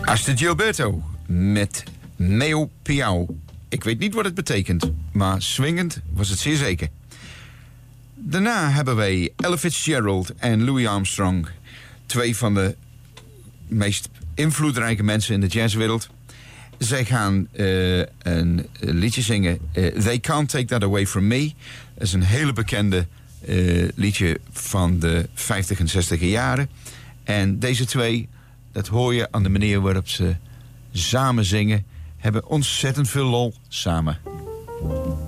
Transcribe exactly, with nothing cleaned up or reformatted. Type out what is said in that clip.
Astrid Gilberto met Meo Piao. Ik weet niet wat het betekent, maar swingend was het zeer zeker. Daarna hebben wij Ella Fitzgerald en Louis Armstrong. Twee van de meest invloedrijke mensen in de jazzwereld. Zij gaan uh, een liedje zingen, uh, They Can't Take That Away From Me. Dat is een hele bekende uh, liedje van de vijftig en zestiger jaren. En deze twee, dat hoor je aan de manier waarop ze samen zingen, hebben ontzettend veel lol samen.